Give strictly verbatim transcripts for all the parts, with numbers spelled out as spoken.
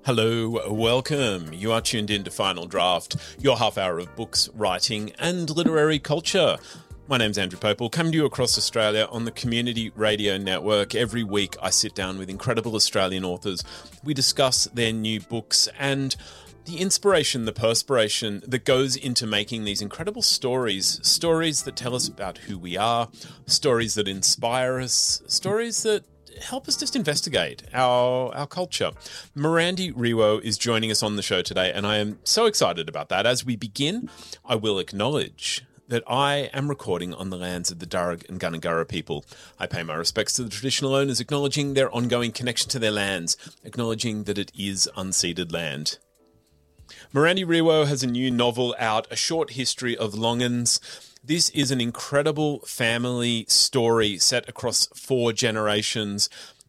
Hello, welcome. You are tuned in to Final Draft, your half hour of books, writing and literary culture. My name's Andrew Popel, coming to you across Australia on the Community Radio Network. Every week I sit down with incredible Australian authors. We discuss their new books and the inspiration, the perspiration that goes into making these incredible stories. Stories that tell us about who we are, stories that inspire us, stories that help us just investigate our our culture. Mirandy Riwo is joining us on the show today, and I am so excited about that. As we begin, I will acknowledge that I am recording on the lands of the Darug and Gundungurra people. I pay my respects to the traditional owners, acknowledging their ongoing connection to their lands, acknowledging that it is unceded land. Mirandy Riwo has a new novel out, A Short History of Longans. This is an incredible family story set across four generations.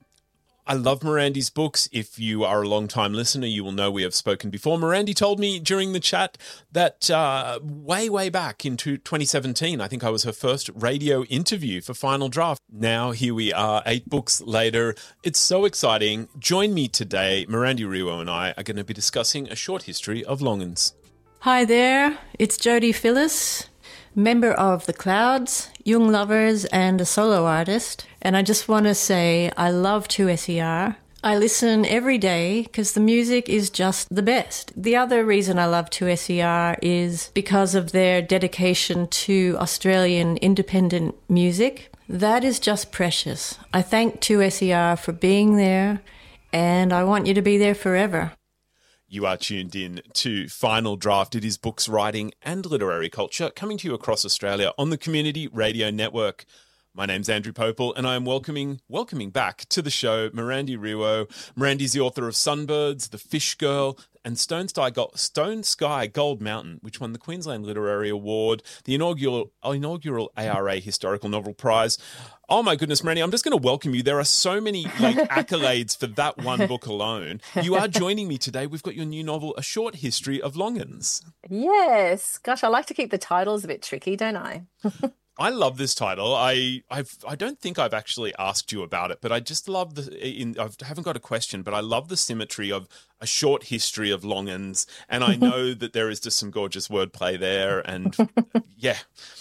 I love Mirandy's books. If you are a long-time listener, you will know we have spoken before. Mirandy told me during the chat that uh, way, way back into twenty seventeen, I think I was her first radio interview for Final Draft. Now here we are, eight books later. It's so exciting. Join me today. Mirandy Riwo and I are going to be discussing A Short History of Longans. Hi there, it's Jodie Phillis, member of The Clouds, Young Lovers and a solo artist. And I just want to say I love two S E R. I listen every day because the music is just the best. The other reason I love two S E R is because of their dedication to Australian independent music. That is just precious. I thank two S E R for being there, and I want you to be there forever. You are tuned in to Final Draft. It is books, writing and literary culture coming to you across Australia on the Community Radio Network. My name's Andrew Popel, and I am welcoming welcoming back to the show Mirandy Riwo. Mirandy's the author of Sunbirds, The Fish Girl, and Stone Sky, Gold, Stone Sky Gold Mountain, which won the Queensland Literary Award, the inaugural inaugural A R A Historical Novel Prize. Oh my goodness, Mirandy, I'm just going to welcome you. There are so many like accolades for that one book alone. You are joining me today. We've got your new novel, A Short History of Longans. Yes. Gosh, I like to keep the titles a bit tricky, don't I? I love this title. I I've, I don't think I've actually asked you about it, but I just love the. In, I haven't got a question, but I love the symmetry of A Short History of Longans, and I know that there is just some gorgeous wordplay there, and yeah.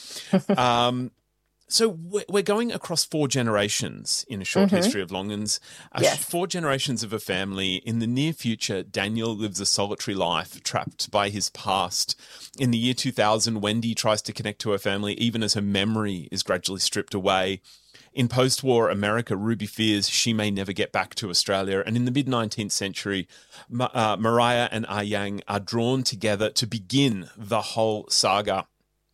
Um, so we're going across four generations in A Short mm-hmm. History of Longans. Uh, yes. Four generations of a family. In the near future, Daniel lives a solitary life, trapped by his past. In the year two thousand, Wendy tries to connect to her family, even as her memory is gradually stripped away. In post-war America, Ruby fears she may never get back to Australia. And in the mid-nineteenth century, Ma- uh, Mariah and Ah Yang are drawn together to begin the whole saga.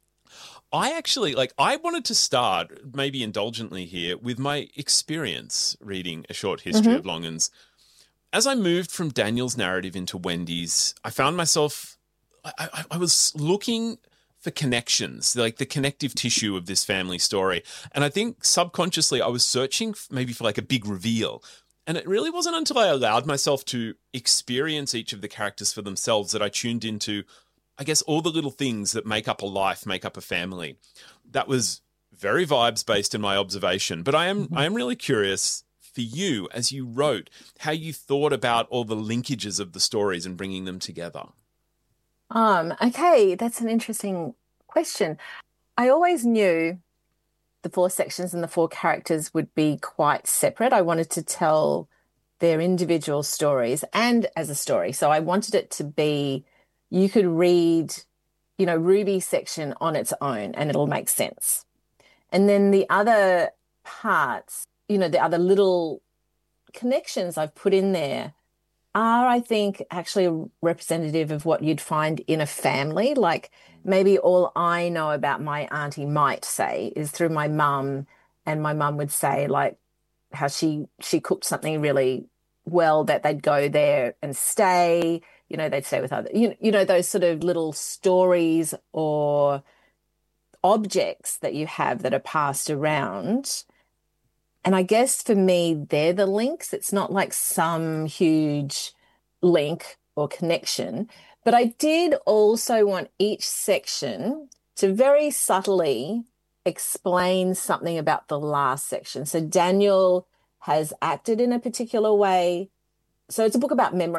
I actually, like, I wanted to start, maybe indulgently here, with my experience reading A Short History mm-hmm. of Longans. As I moved from Daniel's narrative into Wendy's, I found myself, I, I, I was looking for connections, like the connective tissue of this family story. And I think subconsciously I was searching maybe for like a big reveal. And it really wasn't until I allowed myself to experience each of the characters for themselves that I tuned into, I guess, all the little things that make up a life, make up a family. That was very vibes-based in my observation. But I am I am really curious for you, as you wrote, how you thought about all the linkages of the stories and bringing them together. Um, okay, that's an interesting question. I always knew the four sections and the four characters would be quite separate. I wanted to tell their individual stories and as a story. So I wanted it to be, you could read, you know, Ruby's section on its own and it'll make sense. And then the other parts, you know, the other little connections I've put in there are, I think, actually representative of what you'd find in a family. Like maybe all I know about my auntie might say is through my mum, and my mum would say like how she she cooked something really well, that they'd go there and stay, you know, they'd stay with other, you, you know, those sort of little stories or objects that you have that are passed around. And I guess for me, they're the links. It's not like some huge link or connection. But I did also want each section to very subtly explain something about the last section. So Daniel has acted in a particular way. So it's a book about memory.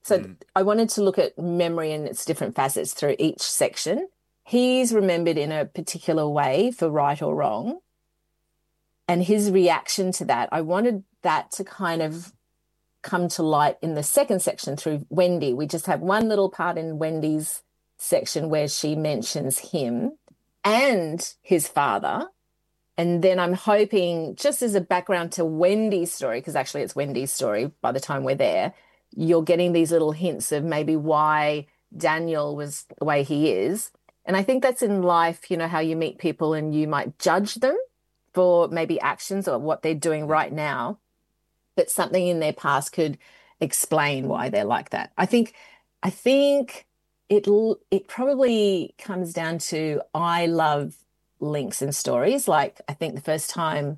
So mm. I wanted to look at memory and its different facets through each section. He's remembered in a particular way for right or wrong. And his reaction to that, I wanted that to kind of come to light in the second section through Wendy. We just have one little part in Wendy's section where she mentions him and his father. And then I'm hoping, just as a background to Wendy's story, because actually it's Wendy's story by the time we're there, you're getting these little hints of maybe why Daniel was the way he is. And I think that's in life, you know, how you meet people and you might judge them for maybe actions or what they're doing right now, but something in their past could explain why they're like that. I think, I think it it probably comes down to I love links in stories. Like I think the first time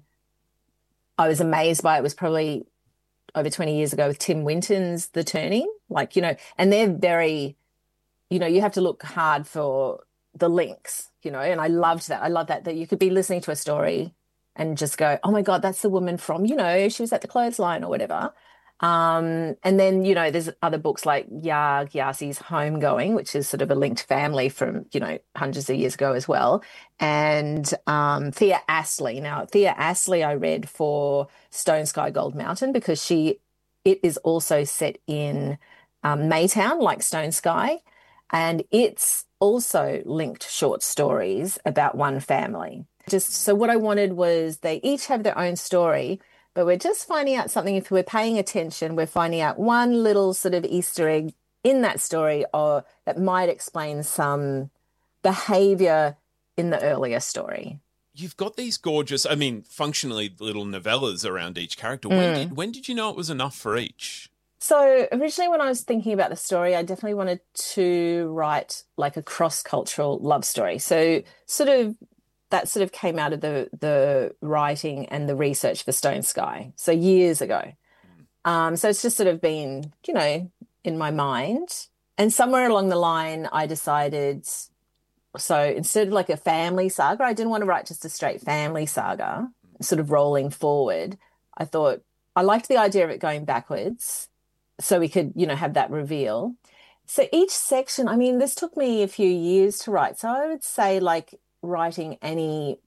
I was amazed by it was probably over twenty years ago with Tim Winton's The Turning. Like, you know, and they're very, you know, you have to look hard for the links, you know, and I loved that. I love that, that you could be listening to a story and just go, oh my God, that's the woman from, you know, she was at the clothesline or whatever. Um, and then, you know, there's other books like Yaa Gyasi's Homegoing, which is sort of a linked family from, you know, hundreds of years ago as well. And um, Thea Astley. Now, Thea Astley I read for Stone Sky Gold Mountain because she, it is also set in um, Maytown, like Stone Sky. And it's also linked short stories about one family. Just so what I wanted was they each have their own story, but we're just finding out something. If we're paying attention, we're finding out one little sort of Easter egg in that story or that might explain some behavior in the earlier story. You've got these gorgeous, I mean, functionally little novellas around each character. When, Mm. did, when did you know it was enough for each? So originally when I was thinking about the story, I definitely wanted to write like a cross-cultural love story. So sort of that sort of came out of the the writing and the research for Stone Sky. So years ago. Um, so it's just sort of been, you know, in my mind. And somewhere along the line, I decided, so instead of like a family saga, I didn't want to write just a straight family saga, sort of rolling forward. I thought I liked the idea of it going backwards so we could, you know, have that reveal. So each section, I mean, this took me a few years to write. So I would say like writing any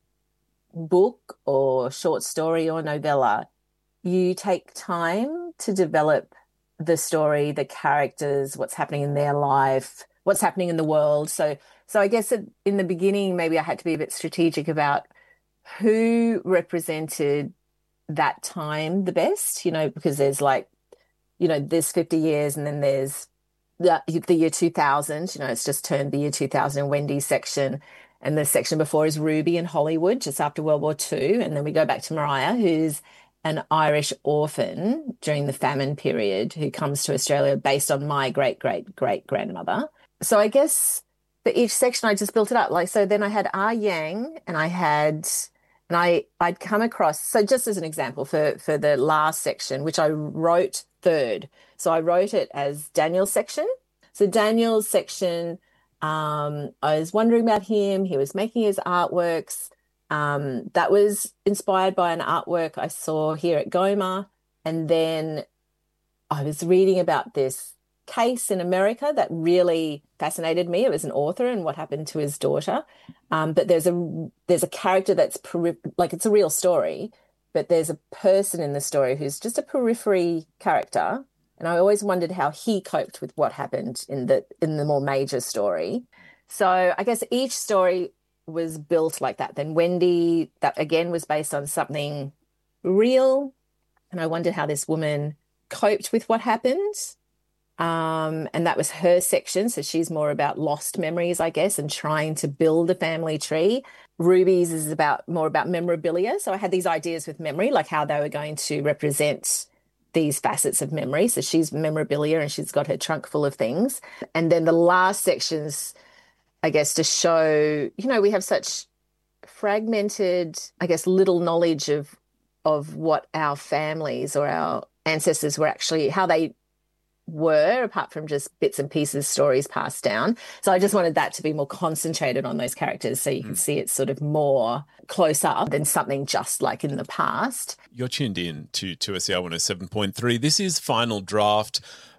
book or short story or novella, you take time to develop the story, the characters, what's happening in their life, what's happening in the world. So, so I guess in the beginning, maybe I had to be a bit strategic about who represented that time the best, you know, because there's like, you know, there's fifty years and then there's the, the year two thousand, you know, it's just turned the year two thousand in Wendy's section. And the section before is Ruby in Hollywood, just after World War Two. And then we go back to Mariah, who's an Irish orphan during the famine period who comes to Australia based on my great-great-great-grandmother. So I guess for each section, I just built it up. Like, so then I had Ah Yang and I had, and I, I'd come across, so just as an example for, for the last section, which I wrote third. So I wrote it as Daniel's section. So Daniel's section, um, I was wondering about him. He was making his artworks. Um, that was inspired by an artwork I saw here at Goma. And then I was reading about this case in America that really fascinated me. It was an author and what happened to his daughter. Um, but there's a there's a character that's peri- like it's a real story, but there's a person in the story who's just a periphery character. And I always wondered how he coped with what happened in the in the more major story. So I guess each story was built like that. Then Wendy, that again was based on something real. And I wondered how this woman coped with what happened. Um, and that was her section. So she's more about lost memories, I guess, and trying to build a family tree. Ruby's is about more about memorabilia. So I had these ideas with memory, like how they were going to represent these facets of memory. So she's memorabilia and she's got her trunk full of things. And then the last sections, I guess, to show, you know, we have such fragmented, I guess, little knowledge of of what our families or our ancestors were actually, how they were, apart from just bits and pieces, stories passed down. So I just wanted that to be more concentrated on those characters so you can mm. see it sort of more close up than something just like in the past. You're tuned in to two S E R one oh seven point three. This is Final Draft.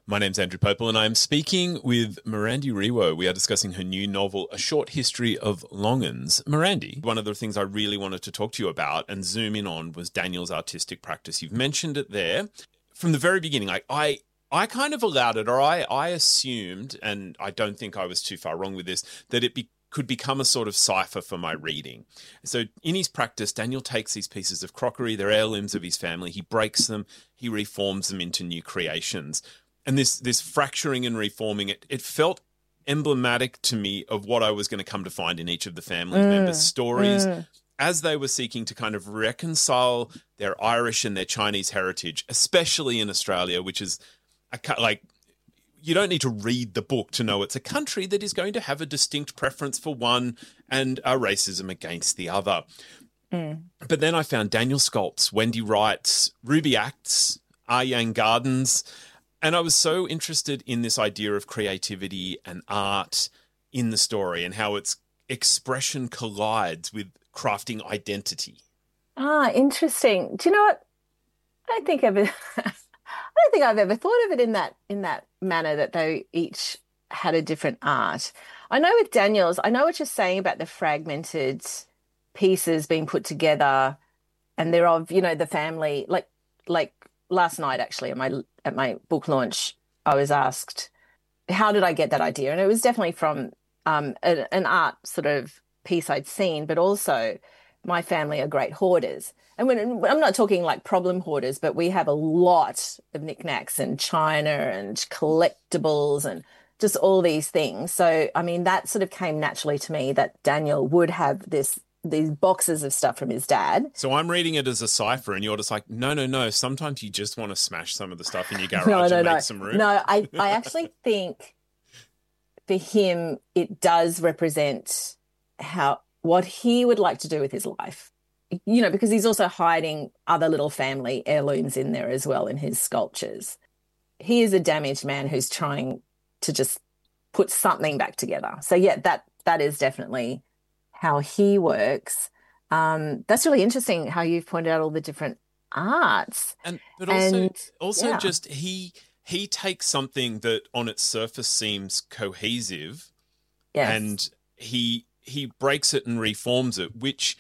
My name's Andrew Popel, and I am speaking with Mirandy Rewo. We are discussing her new novel, A Short History of Longans. Mirandy, one of the things I really wanted to talk to you about and zoom in on was Daniel's artistic practice. You've mentioned it there. From the very beginning, I, I, I kind of allowed it, or I, I assumed, and I don't think I was too far wrong with this, that it be, could become a sort of cipher for my reading. So in his practice, Daniel takes these pieces of crockery, they're heirlooms of his family, he breaks them, he reforms them into new creations. And this this fracturing and reforming, it, it felt emblematic to me of what I was going to come to find in each of the family mm, members' stories mm. as they were seeking to kind of reconcile their Irish and their Chinese heritage, especially in Australia, which is a, like, you don't need to read the book to know it's a country that is going to have a distinct preference for one and a racism against the other. Mm. But then I found Daniel Sculp's, Wendy Wright's, Ruby Act's, Ah Yang Gardens. And I was so interested in this idea of creativity and art in the story and how its expression collides with crafting identity. Ah, interesting. Do you know what? I don't think I've, I don't think I've ever thought of it in that in that manner, that they each had a different art. I know with Daniel's, I know what you're saying about the fragmented pieces being put together, and they're of, you know, the family. Like like last night, actually, at my at my book launch, I was asked, how did I get that idea? And it was definitely from um, a, an art sort of piece I'd seen, but also my family are great hoarders. And when I'm not talking like problem hoarders, but we have a lot of knickknacks and china and collectibles and just all these things. So, I mean, that sort of came naturally to me, that Daniel would have this these boxes of stuff from his dad. So I'm reading it as a cipher, and you're just like, no, no, no. Sometimes you just want to smash some of the stuff in your garage no, no, and no. make some room. No, I, I actually think for him, it does represent how what he would like to do with his life. You know, because he's also hiding other little family heirlooms in there as well in his sculptures. He is a damaged man who's trying to just put something back together. So yeah, that that is definitely how he works. Um, that's really interesting how you've pointed out all the different arts. And but also and, also yeah. just he he takes something that on its surface seems cohesive, yes. and he he breaks it and reforms it, which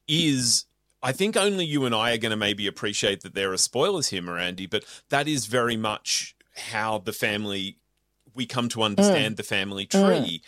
is, I think only you and I are going to maybe appreciate that there are spoilers here, Mirandy, but that is very much how the family, we come to understand mm. the family tree mm.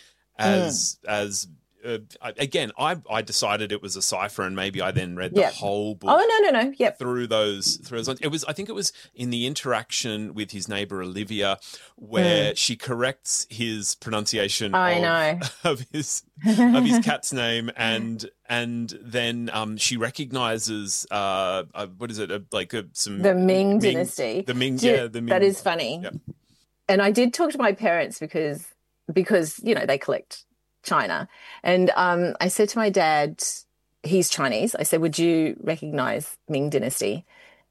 as mm. as Uh, again, I I decided it was a cipher, and maybe I then read the yep. whole book. Oh no, no, no! Yep. Through those, through those. It was. I think it was in the interaction with his neighbor Olivia, where mm. she corrects his pronunciation. I of, know of his of his cat's name, and and then um she recognizes uh, uh what is it uh, like uh, some the Ming, Ming dynasty. The Ming, you, yeah, the Ming. That is funny. Yep. And I did talk to my parents because because you know they collect China. And um, I said to my dad, he's Chinese. I said, would you recognize Ming Dynasty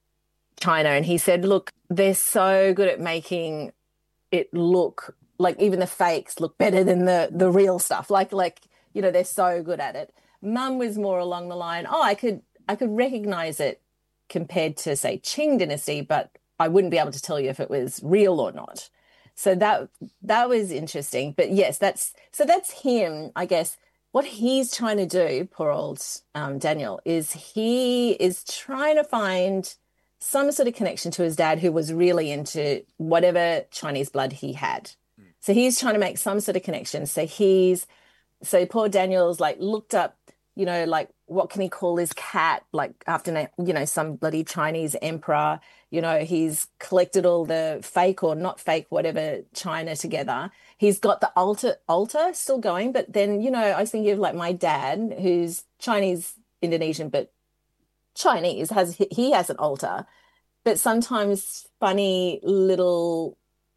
China? And he said, look, they're so good at making it look like even the fakes look better than the the real stuff. Like, like you know, they're so good at it. Mum was more along the line, oh, I could I could recognize it compared to, say, Qing Dynasty, but I wouldn't be able to tell you if it was real or not. So that that was interesting. But yes, that's so that's him, I guess. What he's trying to do, poor old um, Daniel, is he is trying to find some sort of connection to his dad, who was really into whatever Chinese blood he had. Mm. So he's trying to make some sort of connection. So he's so poor Daniel's like looked up, you know, like what can he call his cat, like after, you know, some bloody Chinese emperor. You know, he's collected all the fake or not fake, whatever, China together. He's got the altar, altar still going. But then, you know, I was thinking of like my dad, who's Chinese Indonesian, but Chinese, has he has an altar. But sometimes funny little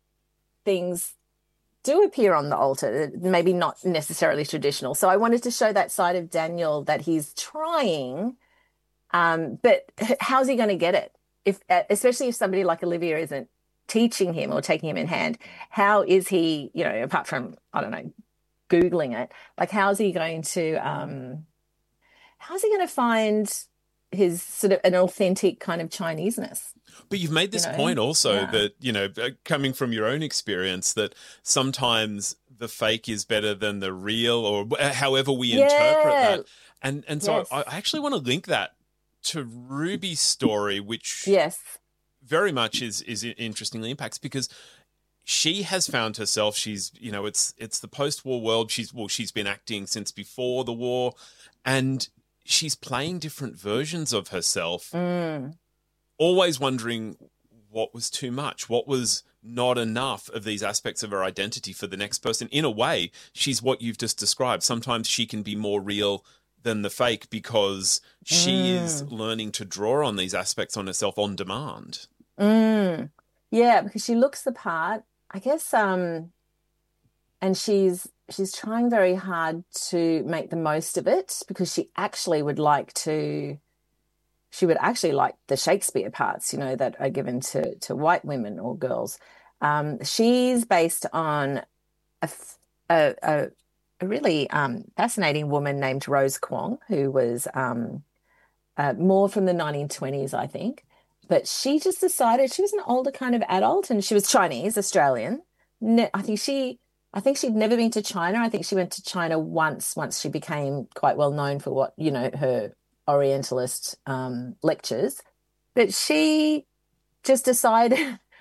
things do appear on the altar, maybe not necessarily traditional. So I wanted to show that side of Daniel, that he's trying, um, but how's he going to get it? If, especially if somebody like Olivia isn't teaching him or taking him in hand, how is he, you know, apart from, I don't know, Googling it, like how's he going to, um, how's he going to find his sort of an authentic kind of Chineseness. But you've made this You know? point also Yeah. that, you know, uh, coming from your own experience, that sometimes the fake is better than the real, or uh, however we Yeah. interpret that. And and so Yes. I, I actually want to link that to Ruby's story, which Yes. very much is is interestingly impacts, because she has found herself, she's, you know, it's it's the post-war world. She's well, she's been acting since before the war, and she's playing different versions of herself, Mm. always wondering what was too much, what was not enough of these aspects of her identity for the next person. In a way, she's what you've just described. Sometimes she can be more real than the fake because she Mm. is learning to draw on these aspects on herself on demand. Mm. Yeah, because she looks the part, I guess, um, and she's she's trying very hard to make the most of it, because she actually would like to she would actually like the Shakespeare parts, you know, that are given to to white women or girls. Um, she's based on a f- a, a, a really um, fascinating woman named Rose Kwong, who was um, uh, more from the nineteen twenties, I think. But she just decided, she was an older kind of adult, and she was Chinese, Australian. Ne- I think she, I think she'd never been to China. I think she went to China once, once she became quite well known for what, you know, her Orientalist um, lectures. But she just decided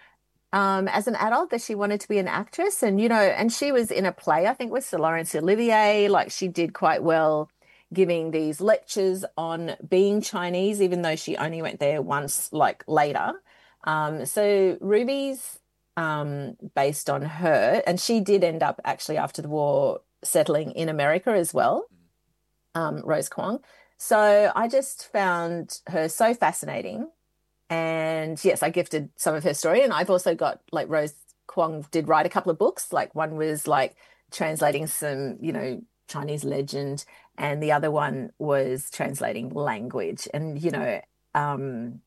um, as an adult that she wanted to be an actress. And, you know, and she was in a play, I think, with Sir Laurence Olivier. Like, she did quite well giving these lectures on being Chinese, even though she only went there once, like later. Um, so Ruby's um, based on her, and she did end up actually after the war settling in America as well, um, Rose Kwong. So I just found her so fascinating. And yes, I gifted some of her story. And I've also got, like, Rose Kwong did write a couple of books. Like, one was like translating some, you know, Chinese legend, and the other one was translating language. And, you know, um,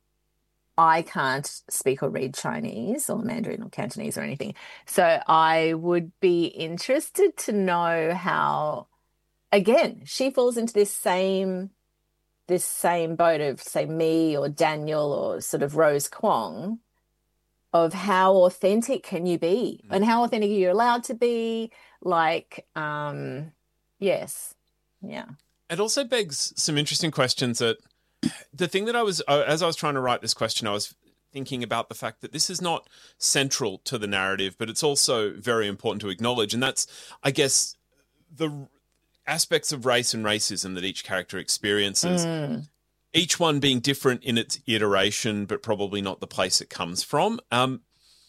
I can't speak or read Chinese or Mandarin or Cantonese or anything. So I would be interested to know how, again, she falls into this same this same boat of, say, me or Daniel or sort of Rose Kwong, of how authentic can you be, and how authentic are you allowed to be? Like, um, yes. Yeah. It also begs some interesting questions. That the thing that I was, uh, as I was trying to write this question, I was thinking about the fact that this is not central to the narrative, but it's also very important to acknowledge. And that's, I guess, the aspects of race and racism that each character experiences, Mm. each one being different in its iteration, but probably not the place it comes from. Um,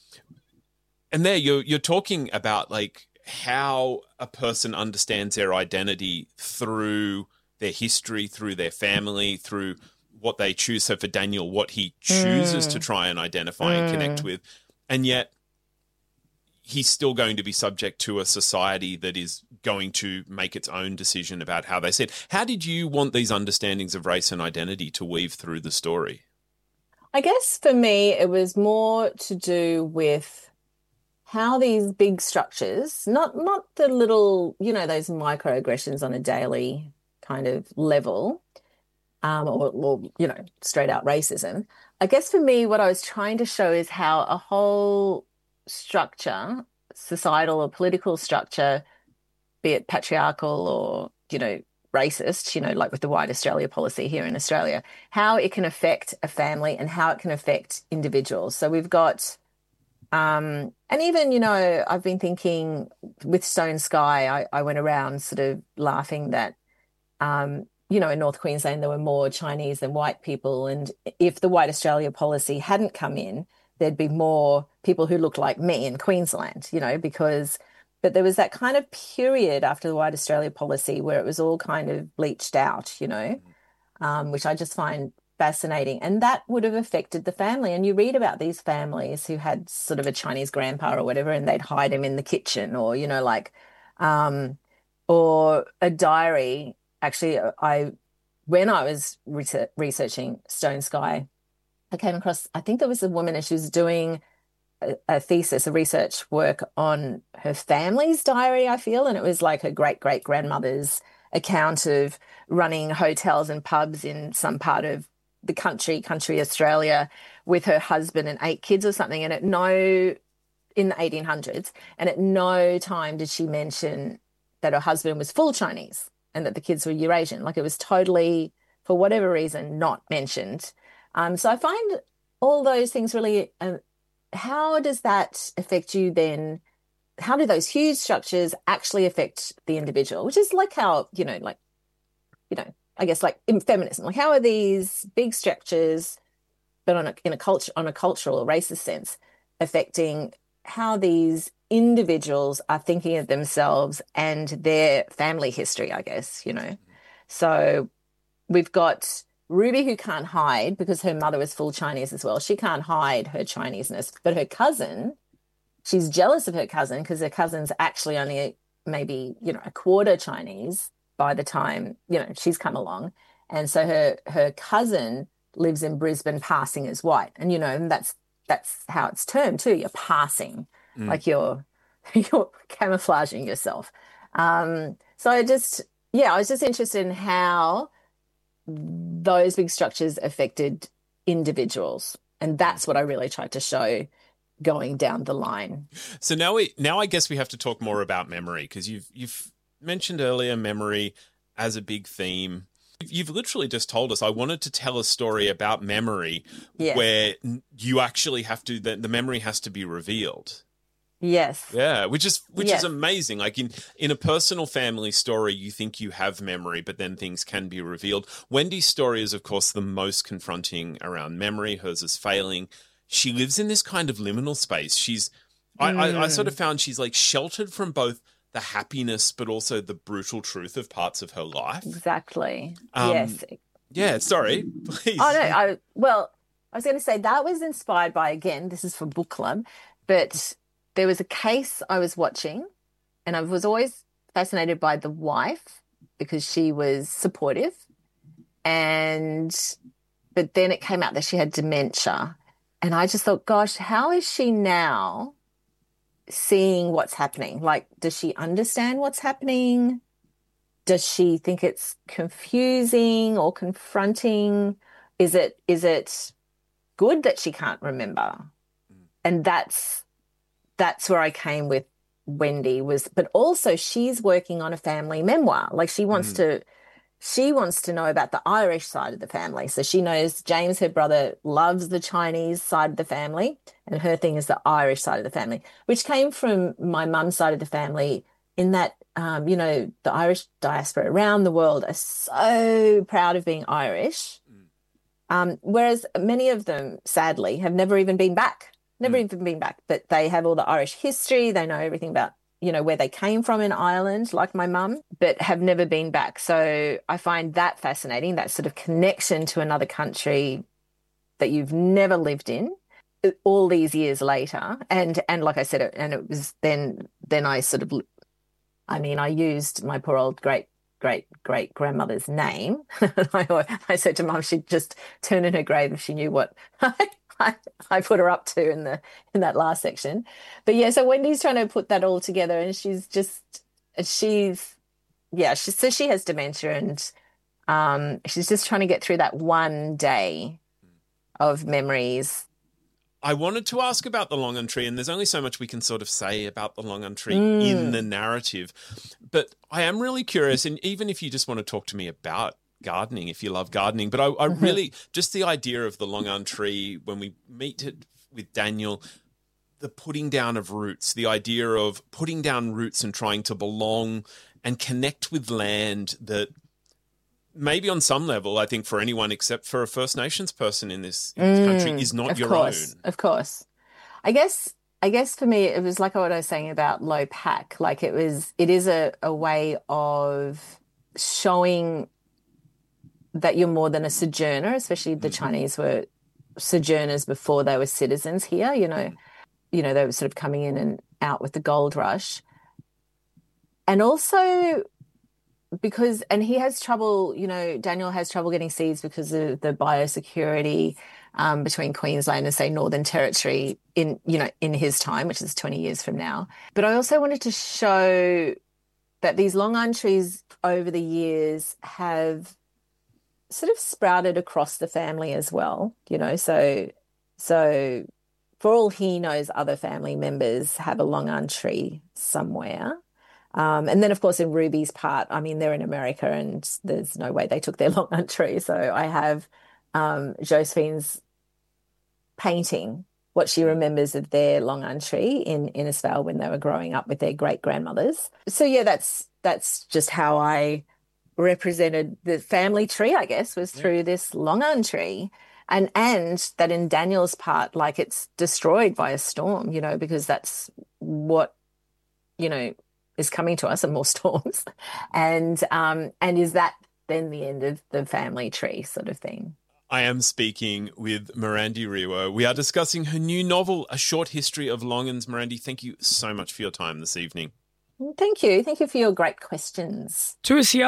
and there you're, you're talking about, like, how a person understands their identity through their history, through their family, through what they choose. So for Daniel, what he chooses Mm. to try and identify and connect Mm. with. And yet he's still going to be subject to a society that is going to make its own decision about how they see it. How did you want these understandings of race and identity to weave through the story? I guess for me, it was more to do with how these big structures, not not the little, you know, those microaggressions on a daily kind of level, um, or, or, you know, straight out racism. I guess for me, what I was trying to show is how a whole structure, societal or political structure, be it patriarchal or, you know, racist, you know, like with the White Australia policy here in Australia, how it can affect a family and how it can affect individuals. So we've got, um, and even, you know, I've been thinking with Stone Sky, I, I went around sort of laughing that, um, you know, in North Queensland, there were more Chinese than white people. And if the White Australia policy hadn't come in, there'd be more people who looked like me in Queensland, you know, because, but there was that kind of period after the White Australia policy where it was all kind of bleached out, you know, um, which I just find fascinating. And that would have affected the family. And you read about these families who had sort of a Chinese grandpa or whatever, and they'd hide him in the kitchen, or, you know, like, um, or a diary. Actually, I, when I was research, researching Stone Sky, I came across, I think there was a woman and she was doing a, a thesis, a research work on her family's diary, I feel. And it was like her great great grandmother's account of running hotels and pubs in some part of the country, country Australia, with her husband and eight kids or something. And at no, in the eighteen hundreds, and at no time did she mention that her husband was full Chinese and that the kids were Eurasian. Like, it was totally, for whatever reason, not mentioned. Um, so I find all those things really, uh, how does that affect you then? How do those huge structures actually affect the individual? Which is like how, you know, like, you know, I guess like in feminism, like how are these big structures, but on a, in a culture, on a cultural or racist sense, affecting how these individuals are thinking of themselves and their family history, I guess, you know? So we've got Ruby, who can't hide because her mother was full Chinese as well. She can't hide her Chineseness, but her cousin, she's jealous of her cousin because her cousin's actually only maybe, you know, a quarter Chinese by the time, you know, she's come along. And so her her cousin lives in Brisbane passing as white. And, you know, and that's that's how it's termed too. You're passing, mm. like you're you're camouflaging yourself. Um, so I just, yeah, I was just interested in how those big structures affected individuals. And that's what I really tried to show going down the line. So now we now I guess we have to talk more about memory, because you've you've mentioned earlier memory as a big theme. You've literally just told us, I wanted to tell a story about memory, yes, where you actually have to, the, the memory has to be revealed. Yes. Yeah, which is which yes. is amazing. Like in, in a personal family story, you think you have memory, but then things can be revealed. Wendy's story is, of course, the most confronting around memory. Hers is failing. She lives in this kind of liminal space. She's, I, mm. I, I sort of found she's like sheltered from both the happiness, but also the brutal truth of parts of her life. Exactly. Um, yes. Yeah. Sorry. Please. Oh no. I well, I was going to say that was inspired by, again, this is for book club, but there was a case I was watching, and I was always fascinated by the wife because she was supportive, and but then it came out that she had dementia, and I just thought, gosh, how is she now seeing what's happening? Like, does she understand what's happening? Does she think it's confusing or confronting? Is it is it good that she can't remember? And that's that's where I came with Wendy, was, but also she's working on a family memoir. Like, she wants mm. to she wants to know about the Irish side of the family. So she knows James, her brother, loves the Chinese side of the family, and her thing is the Irish side of the family, which came from my mum's side of the family, in that, um, you know, the Irish diaspora around the world are so proud of being Irish, mm. um, whereas many of them, sadly, have never even been back, never mm. even been back, but they have all the Irish history. They know everything about, you know, where they came from in Ireland, like my mum, but have never been back. So I find that fascinating, that sort of connection to another country that you've never lived in all these years later. And, and like I said, and it was then, then I sort of, I mean, I used my poor old great, great, great grandmother's name. I, I said to Mum, she'd just turn in her grave if she knew what I, I put her up to in the in that last section. But yeah, so Wendy's trying to put that all together, and she's just she's yeah, she so she has dementia, and um she's just trying to get through that one day of memories. I wanted to ask about the Long'un Tree, and there's only so much we can sort of say about the Long'un Tree mm. in the narrative. But I am really curious, and even if you just want to talk to me about gardening, if you love gardening, but I, I mm-hmm. really, just the idea of the Long'un Tree, when we meet it with Daniel, the putting down of roots, the idea of putting down roots and trying to belong and connect with land that maybe on some level, I think for anyone except for a First Nations person in this, in this mm, country, is not your course, own. Of course. I guess I guess for me, it was like what I was saying about low pack. Like, it was, it is a, a way of showing that you're more than a sojourner, especially the mm-hmm. Chinese were sojourners before they were citizens here, you know, mm. you know, they were sort of coming in and out with the gold rush. And also because, and he has trouble, you know, Daniel has trouble getting seeds because of the biosecurity um, between Queensland and, say, Northern Territory in, you know, in his time, which is twenty years from now. But I also wanted to show that these Long'un trees over the years have sort of sprouted across the family as well, you know, so so for all he knows, other family members have a long arm tree somewhere. Um, and then, of course, in Ruby's part, I mean, they're in America and there's no way they took their long arm tree. So I have um, Josephine's painting, what she remembers of their long arm tree in Innisfail when they were growing up with their great grandmothers. So, yeah, that's that's just how I represented the family tree, I guess, was through yeah. this long arm tree. And and that in Daniel's part, like it's destroyed by a storm, you know, because that's what, you know, is coming to us, and more storms. And um and is that then the end of the family tree sort of thing? I am speaking with Mirandy Rewa. We are discussing her new novel, A Short History of Longans. Mirandy, thank you so much for your time this evening. Thank you. Thank you for your great questions. two S E R